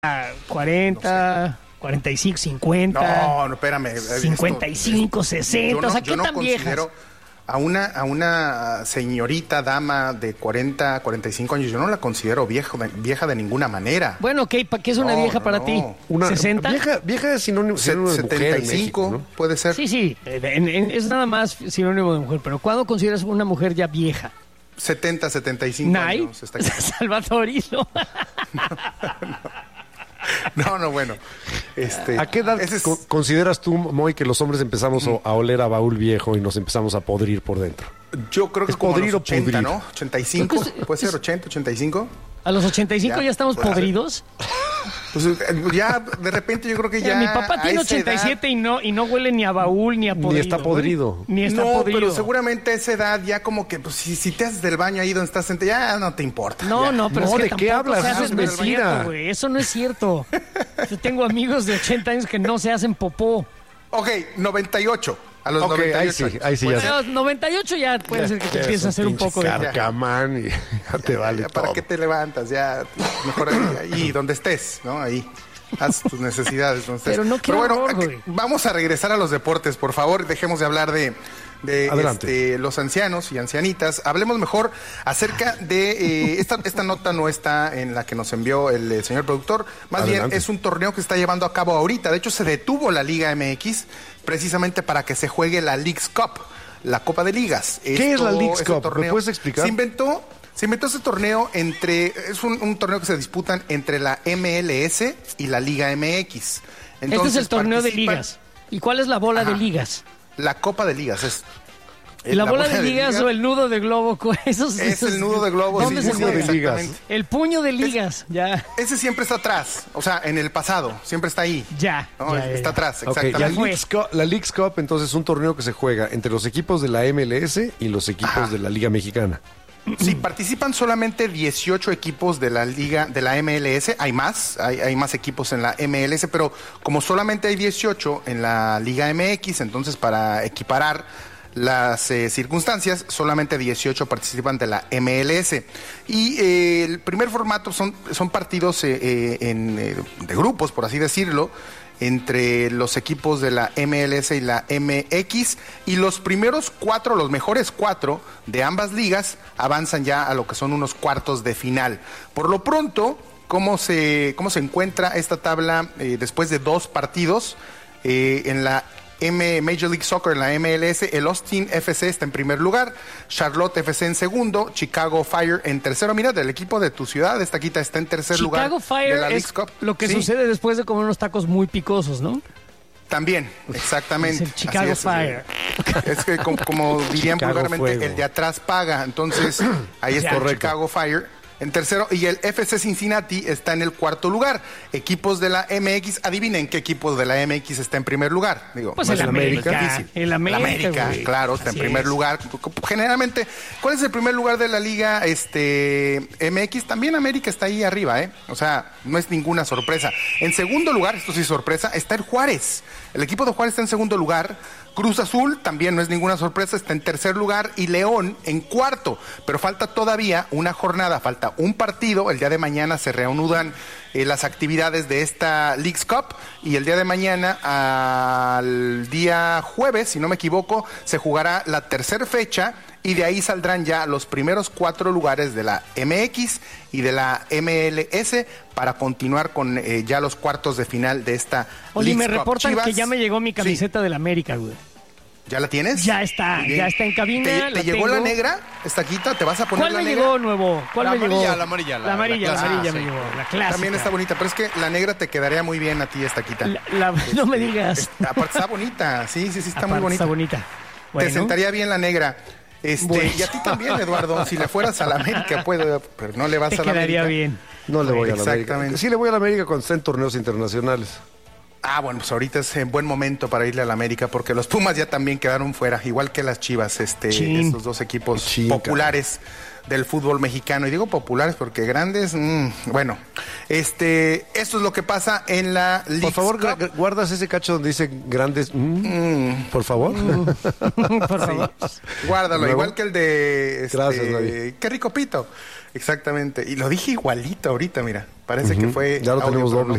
40, 45, 50. No, espérame. 55, 60. O sea, ¿qué tan viejas? A una señorita dama de 40, 45 años, yo no la considero vieja de ninguna manera. Bueno, ¿qué es una vieja para ti? ¿60? Vieja es sinónimo de mujer 75, en México, ¿no? Puede ser. Sí, es nada más sinónimo de mujer, pero ¿cuándo consideras una mujer ya vieja? 70, 75 años. Está aquí. Salvadorilo. No, bueno. ¿A qué edad consideras tú, Moy, que los hombres empezamos a oler a baúl viejo y nos empezamos a podrir por dentro? Yo creo que ¿Es como podrir los 80, o pudrir? ¿no? 85, puede ser 80, 85. ¿A los 85 ya estamos podridos? Pues ya, de repente yo creo que ya... Mi papá tiene 87 y no huele ni a baúl ni a podrido. Ni está podrido. Ni está podrido. Pero seguramente a esa edad ya como que, pues si te haces del baño ahí donde estás sentado, ya no te importa. Pero es que ¿de qué hablas? Eso Es no es mentira. cierto, güey. Eso no es cierto. Yo tengo amigos de 80 años que no se hacen popó. Ok, 98. A los 98. Ahí sí, Bueno, ya. a los 98 ya puede ser que te empieces a hacer un poco de... carcamán y ya te vale todo. ¿Para qué te levantas? Ya, mejor ahí donde estés, ¿no? Ahí. Haz tus necesidades. Pero no quiero bueno, horror, güey. vamos a regresar a los deportes, por favor. Dejemos de hablar de los ancianos y ancianitas. Hablemos mejor acerca de... esta nota no está en la que nos envió el señor productor. Más bien es un torneo que se está llevando a cabo ahorita. De hecho, se detuvo la Liga MX precisamente para que se juegue la Leagues Cup, la Copa de Ligas. ¿Qué es la Leagues Cup? ¿Me puedes explicar? Se inventó ese torneo es un torneo que se disputan entre la MLS y la Liga MX. Entonces, este es el torneo de ligas. ¿Y cuál es la bola de ligas? La Copa de Ligas es... ¿La bola de ligas o el nudo de globo? Es el nudo de globo. ¿Dónde se juega? de ligas? El puño de ligas, ya. Ese siempre está atrás, o sea, en el pasado, siempre está ahí. Ya. ¿No? Está atrás, Okay, exactamente. la Leagues Cup, entonces, es un torneo que se juega entre los equipos de la MLS y los equipos de la Liga Mexicana. Sí, participan solamente 18 equipos de la Liga, de la MLS. Hay más equipos en la MLS, pero como solamente hay 18 en la Liga MX, entonces para equiparar las circunstancias, solamente 18 participan de la MLS. Y el primer formato son partidos de grupos, por así decirlo, entre los equipos de la MLS y la MX, y los primeros 4, los mejores 4 de ambas ligas avanzan ya a lo que son unos cuartos de final. Por lo pronto, ¿cómo se encuentra esta tabla después de 2 partidos? En la Major League Soccer, en la MLS, el Austin FC está en primer lugar, Charlotte FC en segundo, Chicago Fire en tercero. Mira, del equipo de tu ciudad, esta quita está en tercer lugar. Chicago Fire de la es lo que sucede después de comer unos tacos muy picosos, ¿no? También, exactamente. Es el Chicago Fire. Es que como dirían vulgarmente, Fuego. el de atrás paga. Entonces, ahí está el Chicago Fire en tercero, y el FC Cincinnati está en el cuarto lugar. Equipos de la MX, adivinen qué equipo de la MX está en primer lugar. Digo, Pues no el es América. El América, güey. claro, está en Así primer es. lugar. Generalmente, ¿cuál es el primer lugar de la Liga MX? También América está ahí arriba, ¿eh? O sea, no es ninguna sorpresa. En segundo lugar, esto sí es sorpresa, está el Juárez. El equipo de Juárez está en segundo lugar. Cruz Azul también no es ninguna sorpresa, está en tercer lugar, y León en cuarto, pero falta todavía una jornada, falta un partido. El día de mañana se reanudan las actividades de esta Leagues Cup, y el día de mañana al día jueves, si no me equivoco, se jugará la tercera fecha, y de ahí saldrán ya los primeros 4 lugares de la MX y de la MLS para continuar con ya los cuartos de final de esta Oli, Leagues me Cup. reportan Chivas, que ya me llegó mi camiseta del América, güey. ¿Ya la tienes? Ya está en cabina. ¿Te llegó la negra? ¿Estaquita? ¿Te vas a poner ¿Cuál la me negra? llegó nuevo? ¿Cuál La me llegó? amarilla. La amarilla clásica. me llegó. La clásica. También está bonita, pero es que la negra te quedaría muy bien a ti, Estaquita. No me digas. Aparte está bonita, sí, está Aparte muy bonita. Está bonita. Bueno. Te sentaría bien la negra. Bueno. Y a ti también, Eduardo, si le fueras a la América, pero no le vas Te a la América. quedaría bien. No le voy a la América. Exactamente. Sí le voy a la América cuando está en torneos internacionales. Bueno, pues ahorita es en buen momento para irle a la América, porque los Pumas ya también quedaron fuera, igual que las Chivas, estos dos equipos populares del fútbol mexicano. Y digo populares porque grandes, bueno, esto es lo que pasa en la Leagues Por favor, Cup. guardas ese cacho donde dice grandes. Por favor. Por favor. Guárdalo, Luego. igual que el de... Gracias, David. Qué rico pito. Exactamente. Y lo dije igualito ahorita, mira. Parece que fue... Ya lo audio, tenemos pero doble.